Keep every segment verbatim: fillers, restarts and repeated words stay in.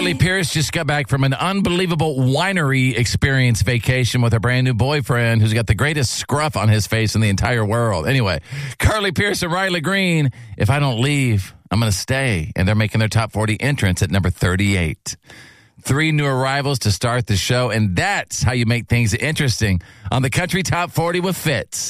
Carly Pierce just got back from an unbelievable winery experience vacation with her brand new boyfriend who's got the greatest scruff on his face in the entire world. Anyway, Carly Pierce and Riley Green, if I don't leave, I'm going to stay. And they're making their top forty entrance at number thirty-eight. Three new arrivals to start the show, and that's how you make things interesting on the Country Top forty with Fitz.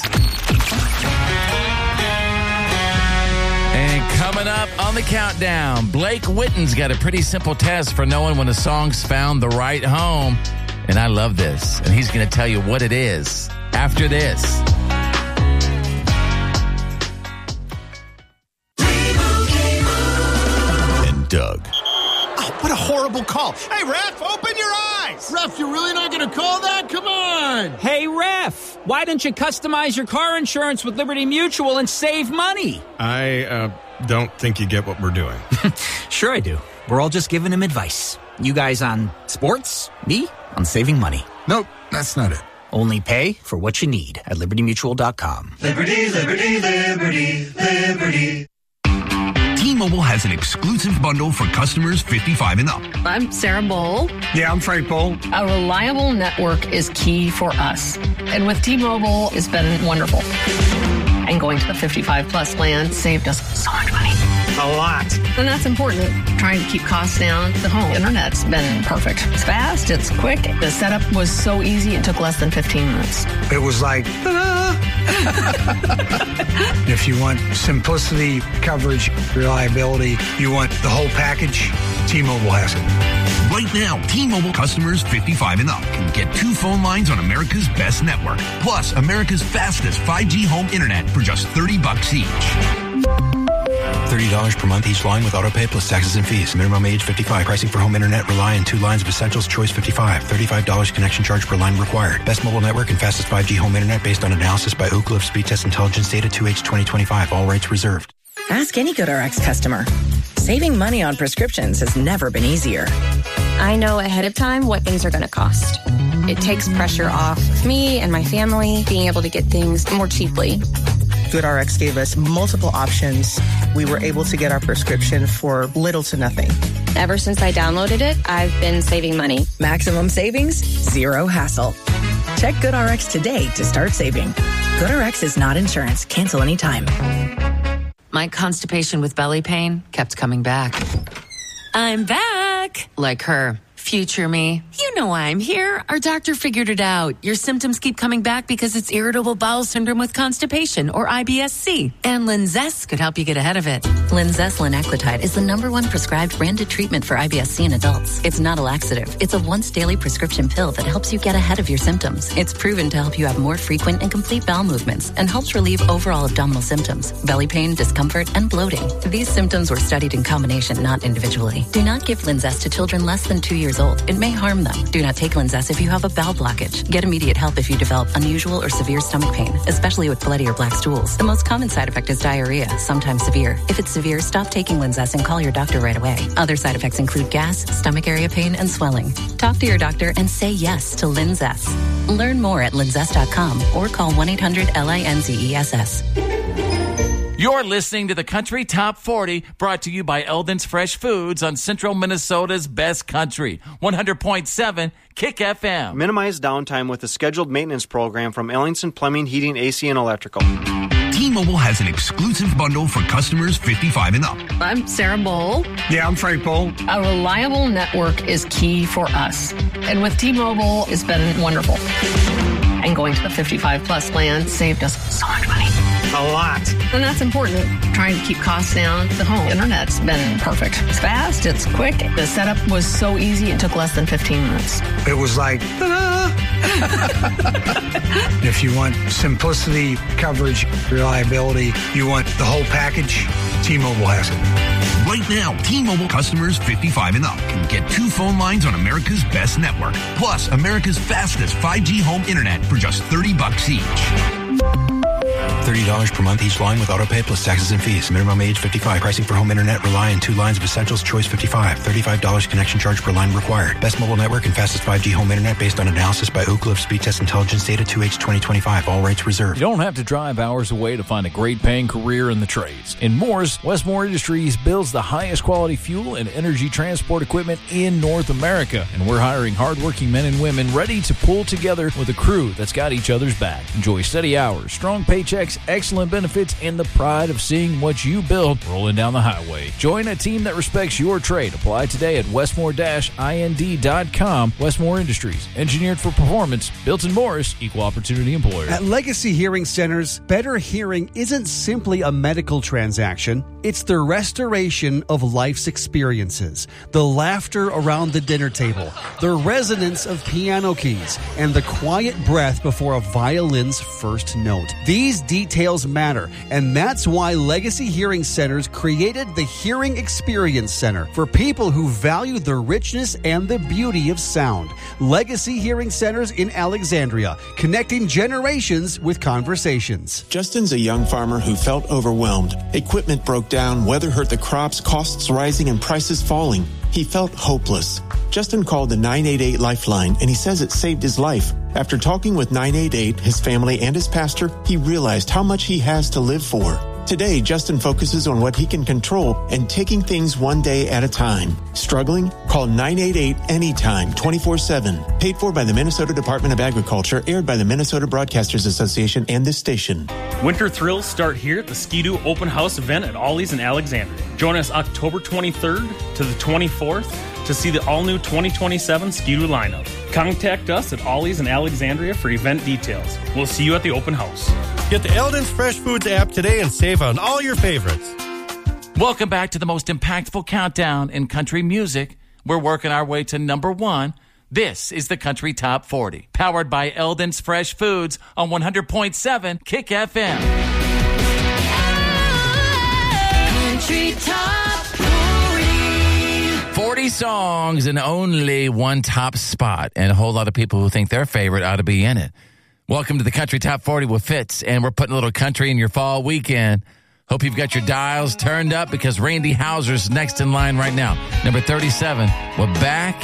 And coming up on the countdown, Blake Witten's got a pretty simple test for knowing when a song's found the right home. And I love this. And he's going to tell you what it is after this. And Doug. Oh, what a horrible call. Hey, ref, open your eyes. Ref, you're really not going to call that? Come on. Hey, ref, why don't you customize your car insurance with Liberty Mutual and save money? I uh, don't think you get what we're doing. Sure I do. We're all just giving him advice. You guys on sports, me on saving money. Nope, that's not it. Only pay for what you need at liberty mutual dot com. Liberty, liberty, liberty, liberty. T-Mobile has an exclusive bundle for customers fifty-five and up. I'm Sarah Bowl. Yeah, I'm Frank Bowl. A reliable network is key for us. And with T-Mobile, it's been wonderful. And going to the fifty-five plus plan saved us so much money. A lot. And that's important. Trying to keep costs down. The home internet's been perfect. It's fast. It's quick. The setup was so easy. It took less than fifteen minutes. It was like, if you want simplicity, coverage, reliability, you want the whole package, T-Mobile has it. Right now, T-Mobile customers fifty-five and up can get two phone lines on America's best network, plus America's fastest five G home internet for just thirty bucks each. thirty dollars per month each line with autopay plus taxes and fees. Minimum age fifty-five. Pricing for home internet rely on two lines of Essentials Choice fifty-five. thirty-five dollars connection charge per line required. Best mobile network and fastest five G home internet based on analysis by Ookla of Speed Test Intelligence data two H twenty twenty-five. All rights reserved. Ask any GoodRx customer. Saving money on prescriptions has never been easier. I know ahead of time what things are going to cost. It takes pressure off me and my family being able to get things more cheaply. GoodRx gave us multiple options. We were able to get our prescription for little to nothing. Ever since I downloaded it, I've been saving money. Maximum savings, zero hassle. Check GoodRx today to start saving. GoodRx is not insurance. Cancel anytime. My constipation with belly pain kept coming back. I'm back. Like her. Future me. You know why I'm here. Our doctor figured it out. Your symptoms keep coming back because it's irritable bowel syndrome with constipation, or I B S C. And Linzess could help you get ahead of it. Linzess linaclotide is the number one prescribed branded treatment for I B S C in adults. It's not a laxative. It's a once daily prescription pill that helps you get ahead of your symptoms. It's proven to help you have more frequent and complete bowel movements and helps relieve overall abdominal symptoms, belly pain, discomfort, and bloating. These symptoms were studied in combination, not individually. Do not give Linzess to children less than two years old. It may harm them. Do not take Linzess if you have a bowel blockage. Get immediate help if you develop unusual or severe stomach pain, especially with bloody or black stools. The most common side effect is diarrhea, sometimes severe. If it's severe, stop taking Linzess and call your doctor right away. Other side effects include gas, stomach area pain, and swelling. Talk to your doctor and say yes to Linzess. Learn more at linzess dot com or call one eight hundred L I N Z E S S. You're listening to the Country Top forty, brought to you by Eldon's Fresh Foods on Central Minnesota's best country, one hundred point seven Kick F M. Minimize downtime with a scheduled maintenance program from Ellingson Plumbing, Heating, A C, and Electrical. T-Mobile has an exclusive bundle for customers fifty-five and up. I'm Sarah Bowl. Yeah, I'm Frank Bowl. A reliable network is key for us. And with T-Mobile, it's been wonderful. And going to the fifty-five plus plan saved us so much money. A lot. And that's important. Trying to keep costs down. The home internet's been perfect. It's fast. It's quick. The setup was so easy. It took less than fifteen minutes. It was like, if you want simplicity, coverage, reliability, you want the whole package, T-Mobile has it. Right now, T-Mobile customers fifty-five and up can get two phone lines on America's best network, plus America's fastest five G home internet for just thirty bucks each. thirty dollars per month each line with autopay plus taxes and fees. Minimum age fifty-five. Pricing for home internet. Rely on two lines of Essentials. Choice fifty-five. thirty-five dollars connection charge per line required. Best mobile network and fastest five G home internet based on analysis by Oak Cliff Speed Test Intelligence Data two H twenty twenty-five. All rates reserved. You don't have to drive hours away to find a great paying career in the trades. In Morris, Westmore Industries builds the highest quality fuel and energy transport equipment in North America. And we're hiring hardworking men and women ready to pull together with a crew that's got each other's back. Enjoy steady hours, strong paychecks, excellent benefits, and the pride of seeing what you build rolling down the highway. Join a team that respects your trade. Apply today at westmore dash ind dot com. Westmore Industries, engineered for performance, built in Morris, equal opportunity employer. At Legacy Hearing Centers, better hearing isn't simply a medical transaction. It's the restoration of life's experiences, the laughter around the dinner table, the resonance of piano keys, and the quiet breath before a violin's first note. These details matter, and that's why Legacy Hearing Centers created the Hearing Experience Center for people who value the richness and the beauty of sound. Legacy Hearing Centers in Alexandria, connecting generations with conversations. Justin's a young farmer who felt overwhelmed. Equipment broke down, weather hurt the crops, costs rising, and prices falling. He felt hopeless. Justin called the nine eight eight Lifeline, and he says it saved his life. After talking with nine eight eight, his family, and his pastor, he realized how much he has to live for. Today, Justin focuses on what he can control and taking things one day at a time. Struggling? Call nine eight eight anytime, twenty-four seven. Paid for by the Minnesota Department of Agriculture, aired by the Minnesota Broadcasters Association and this station. Winter thrills start here at the Ski-Doo Open House event at Ollie's in Alexandria. Join us October twenty-third to the twenty-fourth to see the all-new twenty twenty-seven Ski-Doo lineup. Contact us at Ollie's in Alexandria for event details. We'll see you at the open house. Get the Eldon's Fresh Foods app today and save on all your favorites. Welcome back to the most impactful countdown in country music. We're working our way to number one. This is the Country Top forty, powered by Eldon's Fresh Foods on one hundred point seven Kick F M. Country Top forty. forty songs and only one top spot, and a whole lot of people who think their favorite ought to be in it. Welcome to the Country Top forty with Fitz, and we're putting a little country in your fall weekend. Hope you've got your dials turned up because Randy Houser's next in line right now. Number thirty-seven, we're back